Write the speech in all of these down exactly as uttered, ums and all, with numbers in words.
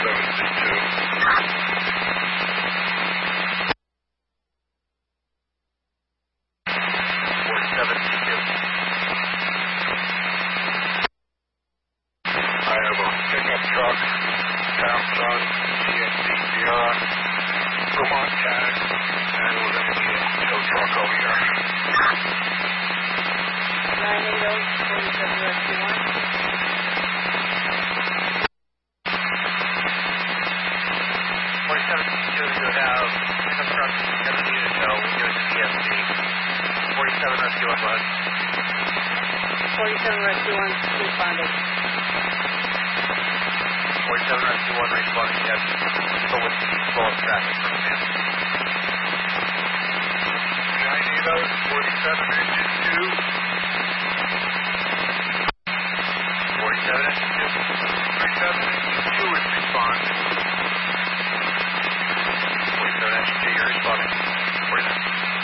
forty-seven Rescue one responding. forty-seven Rescue one responding, yes. So with the flow of traffic from him. nine eighty, forty-seven engine two. forty-seven engine two. forty-seven engine two is responding. forty-seven engine two, you're responding. forty-seven.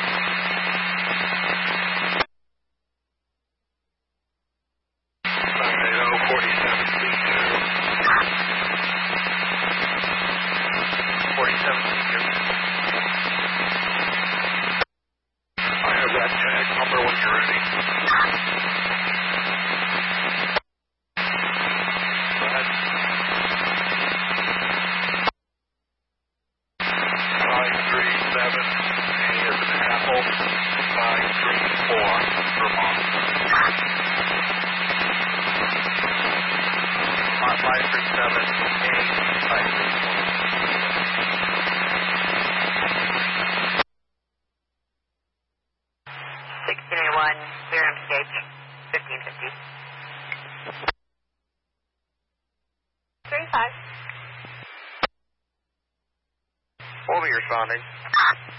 sixteen eighty-one, clear M C H, fifteen fifty. three five. We'll be responding.